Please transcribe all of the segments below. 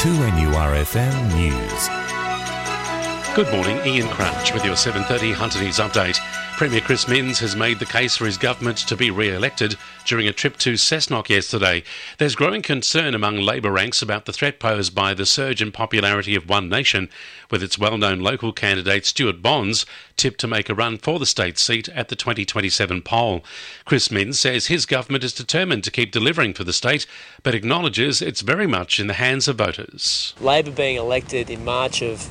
2NURFM News. Good morning, Ian Crouch with your 7:30 Hunter News update. Premier Chris Minns has made the case for his government to be re-elected during a trip to Cessnock yesterday. There's growing concern among Labor ranks about the threat posed by the surge in popularity of One Nation, with its well-known local candidate Stuart Bonds tipped to make a run for the state seat at the 2027 poll. Chris Minns says his government is determined to keep delivering for the state, but acknowledges it's very much in the hands of voters. Labor being elected in March of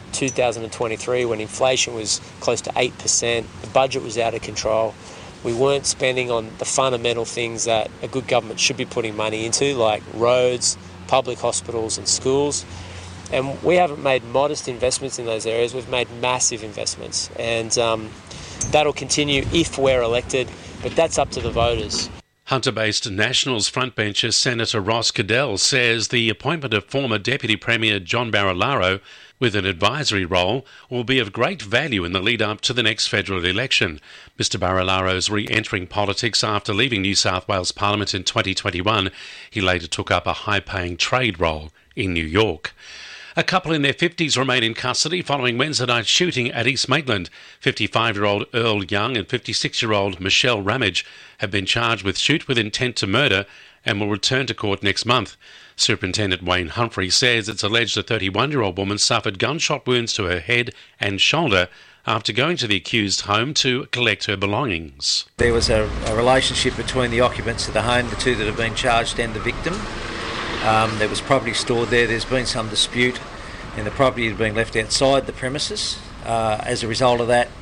2023 when inflation was close to 8%, the budget was out of control. We weren't spending on the fundamental things that a good government should be putting money into, like roads, public hospitals and schools. And we haven't made modest investments in those areas. We've made massive investments. And that'll continue if we're elected, but that's up to the voters. Hunter-based Nationals frontbencher Senator Ross Cadell says the appointment of former Deputy Premier John Barilaro with an advisory role will be of great value in the lead-up to the next federal election. Mr Barilaro's re-entering politics after leaving New South Wales Parliament in 2021. He later took up a high-paying trade role in New York. A couple in their 50s remain in custody following Wednesday night's shooting at East Maitland. 55-year-old Earl Young and 56-year-old Michelle Ramage have been charged with shoot with intent to murder and will return to court next month. Superintendent Wayne Humphrey says it's alleged a 31-year-old woman suffered gunshot wounds to her head and shoulder after going to the accused home to collect her belongings. There was a relationship between the occupants of the home, the two that have been charged, and the victim. There was property stored there. There's been some dispute, and the property had been left outside the premises. As a result of that,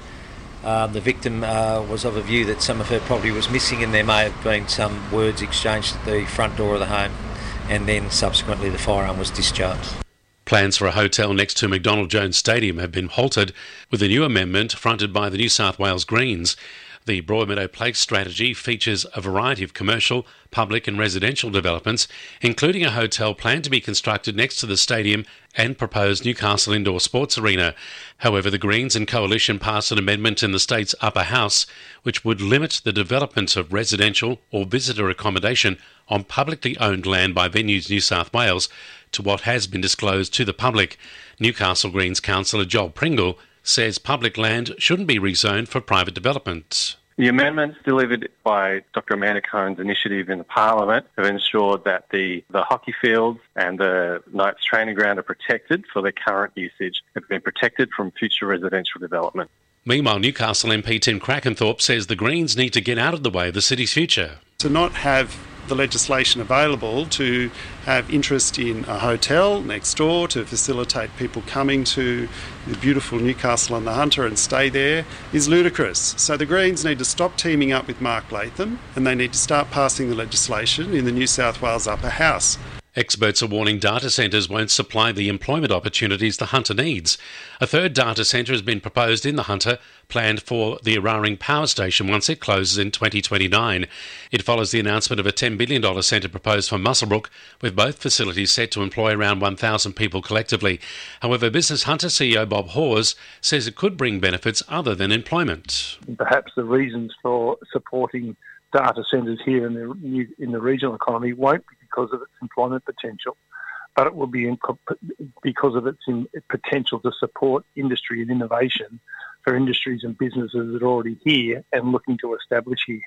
the victim was of a view that some of her property was missing, and there may have been some words exchanged at the front door of the home, and then subsequently the firearm was discharged. Plans for a hotel next to McDonald Jones Stadium have been halted with a new amendment fronted by the New South Wales Greens. The Broadmeadow Place strategy features a variety of commercial, public and residential developments, including a hotel planned to be constructed next to the stadium and proposed Newcastle Indoor Sports Arena. However, the Greens and Coalition passed an amendment in the state's upper house which would limit the development of residential or visitor accommodation on publicly owned land by Venues New South Wales to what has been disclosed to the public. Newcastle Greens councillor Joel Pringle says public land shouldn't be rezoned for private development. The amendments delivered by Dr Amanda Cohen's initiative in the Parliament have ensured that the hockey fields and the Knights training ground are protected for their current usage, have been protected from future residential development. Meanwhile, Newcastle MP Tim Crackenthorpe says the Greens need to get out of the way of the city's future. To not have the legislation available to have interest in a hotel next door to facilitate people coming to the beautiful Newcastle on the Hunter and stay there is ludicrous. So the Greens need to stop teaming up with Mark Latham and they need to start passing the legislation in the New South Wales Upper House. Experts are warning data centres won't supply the employment opportunities the Hunter needs. A third data centre has been proposed in the Hunter, planned for the Eraring Power Station once it closes in 2029. It follows the announcement of a $10 billion centre proposed for Muswellbrook, with both facilities set to employ around 1,000 people collectively. However, Business Hunter CEO Bob Hawes says it could bring benefits other than employment. Perhaps the reasons for supporting data centres here in the regional economy won't be because of its employment potential, but it will be because of its potential to support industry and innovation for industries and businesses that are already here and looking to establish here.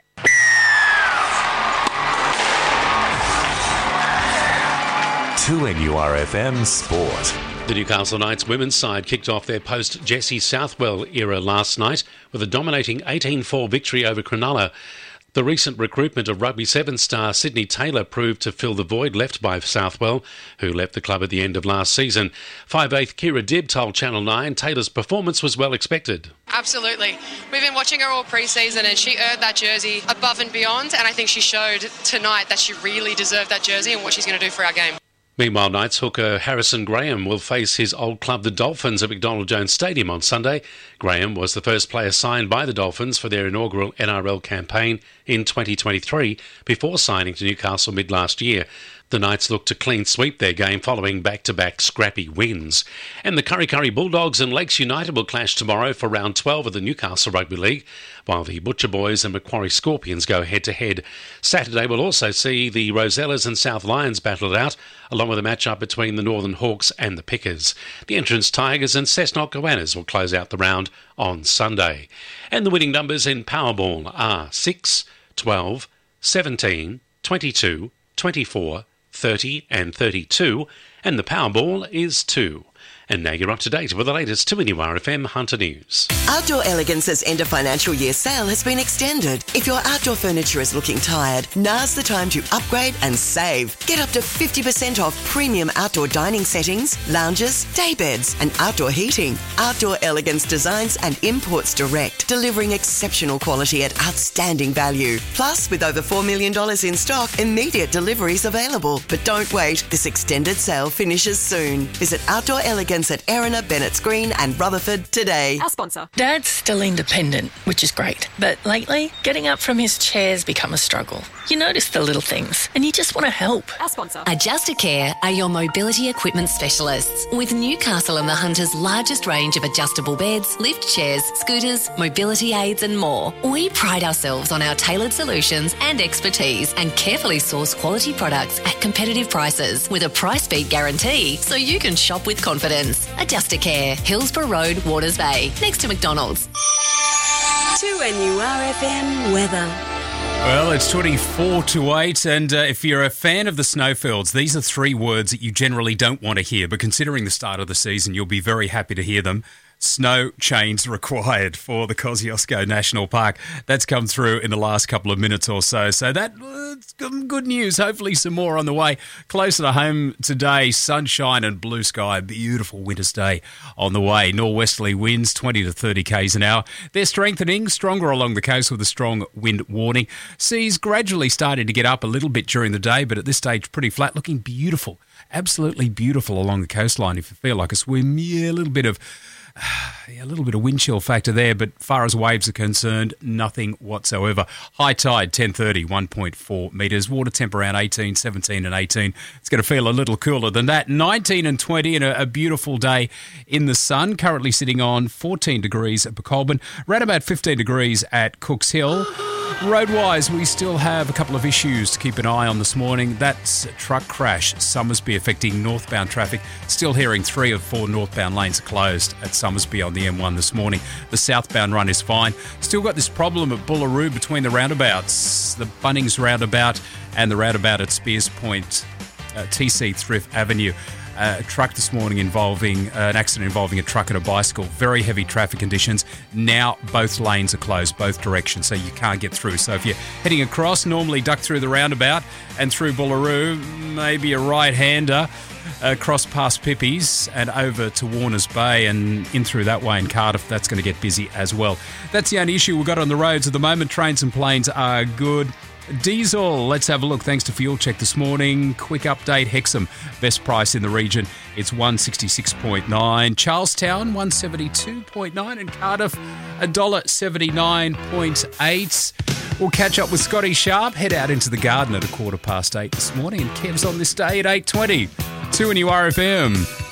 To NURFM Sport. The Newcastle Knights women's side kicked off their post-Jessie Southwell era last night with a dominating 18-4 victory over Cronulla. The recent recruitment of Rugby Sevens star Sydney Taylor proved to fill the void left by Southwell, who left the club at the end of last season. 5'8" Kira Dibb told Channel 9 Taylor's performance was well expected. Absolutely. We've been watching her all pre-season and she earned that jersey above and beyond, and I think she showed tonight that she really deserved that jersey and what she's going to do for our game. Meanwhile, Knights hooker Harrison Graham will face his old club, the Dolphins, at McDonald Jones Stadium on Sunday. Graham was the first player signed by the Dolphins for their inaugural NRL campaign in 2023 before signing to Newcastle mid-last year. The Knights look to clean sweep their game following back-to-back scrappy wins. And the Kurri Kurri Bulldogs and Lakes United will clash tomorrow for round 12 of the Newcastle Rugby League, while the Butcher Boys and Macquarie Scorpions go head-to-head. Saturday will also see the Rosellas and South Lions battle it out, along with a match-up between the Northern Hawks and the Pickers. The Entrance Tigers and Cessnock Goannas will close out the round on Sunday. And the winning numbers in Powerball are 6, 12, 17, 22, 24, 30 and 32, and the Powerball is 2. And now you're up to date with the latest 2NURFM Hunter News. Outdoor Elegance's end of financial year sale has been extended. If your outdoor furniture is looking tired, now's the time to upgrade and save. Get up to 50% off premium outdoor dining settings, lounges, day beds and outdoor heating. Outdoor Elegance designs and imports direct, delivering exceptional quality at outstanding value. Plus, with over $4 million in stock, immediate deliveries available. But don't wait, this extended sale finishes soon. Visit Outdoor Elegance at Erina, Bennett's Green and Rutherford today. Our sponsor. Dad's still independent, which is great. But lately, getting up from his chair's become a struggle. You notice the little things and you just want to help. Our sponsor. Adjustacare are your mobility equipment specialists. With Newcastle and the Hunter's largest range of adjustable beds, lift chairs, scooters, mobility aids and more. We pride ourselves on our tailored solutions and expertise and carefully source quality products at competitive prices with a price beat guarantee so you can shop with confidence. Adjustacare, Hillsborough Road, Waters Bay, next to McDonald's. 2NURFM weather. Well, it's 24 to 8, and if you're a fan of the Snowfields, these are 3 words that you generally don't want to hear, but considering the start of the season, you'll be very happy to hear them. Snow chains required for the Kosciuszko National Park. That's come through in the last couple of minutes or so. So that's good news. Hopefully some more on the way. Closer to home today, sunshine and blue sky. Beautiful winter's day on the way. Norwesterly winds, 20 to 30 k's an hour. They're strengthening, stronger along the coast with a strong wind warning. Seas gradually starting to get up a little bit during the day, but at this stage pretty flat, looking beautiful. Absolutely beautiful along the coastline. If you feel like a swim, a little bit of wind chill factor there, but far as waves are concerned, nothing whatsoever. High tide, 10:30, 1.4 metres. Water temp around 18, 17 and 18. It's going to feel a little cooler than that. 19 and 20 and a beautiful day in the sun. Currently sitting on 14 degrees at Bucolban. Around about 15 degrees at Cooks Hill. Road-wise, we still have a couple of issues to keep an eye on this morning. That's a truck crash, Summersby, affecting northbound traffic. Still hearing 3 of 4 northbound lanes are closed at Summersby on the M1 this morning. The southbound run is fine. Still got this problem at Bullaroo between the roundabouts, the Bunnings roundabout and the roundabout at Spears Point, TC Thrift Avenue. A truck this morning involving an accident involving a truck and a bicycle. Very heavy traffic conditions. Now both lanes are closed, both directions, so you can't get through. So if you're heading across, normally duck through the roundabout and through Bullaroo, maybe a right-hander across past Pippi's and over to Warners Bay and in through that way in Cardiff. That's going to get busy as well. That's the only issue we've got on the roads at the moment. Trains and planes are good. Diesel, let's have a look. Thanks to Fuel Check this morning. Quick update, Hexham, best price in the region. It's 166.9. Charlestown, 172.9. And Cardiff, $1.79.8. We'll catch up with Scotty Sharp. Head out into the garden at 8:15 this morning. And Kev's on this day at 8:20. 2NURFM.